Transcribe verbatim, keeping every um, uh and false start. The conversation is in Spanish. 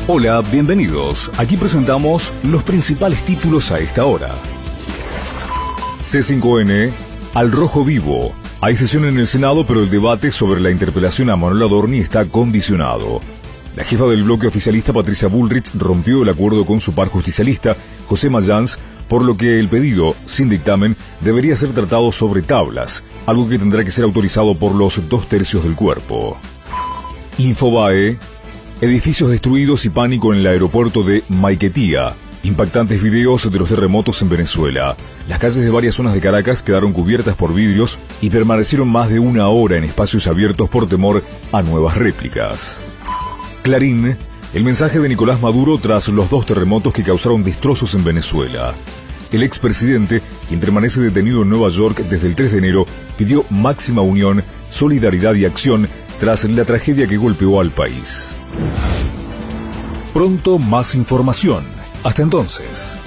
Hola, bienvenidos. Aquí presentamos los principales títulos a esta hora. C cinco N, al rojo vivo. Hay sesión en el Senado, pero el debate sobre la interpelación a Manuel Adorni está condicionado. La jefa del bloque oficialista, Patricia Bullrich, rompió el acuerdo con su par justicialista, José Mayans, por lo que el pedido, sin dictamen, debería ser tratado sobre tablas, algo que tendrá que ser autorizado por los dos tercios del cuerpo. Infobae, edificios destruidos y pánico en el aeropuerto de Maiquetía. Impactantes videos de los terremotos en Venezuela. Las calles de varias zonas de Caracas quedaron cubiertas por vidrios y permanecieron más de una hora en espacios abiertos por temor a nuevas réplicas. Clarín, el mensaje de Nicolás Maduro tras los dos terremotos que causaron destrozos en Venezuela. El expresidente, quien permanece detenido en Nueva York desde el tres de enero, pidió máxima unión, solidaridad y acción tras la tragedia que golpeó al país. Pronto más información. Hasta entonces.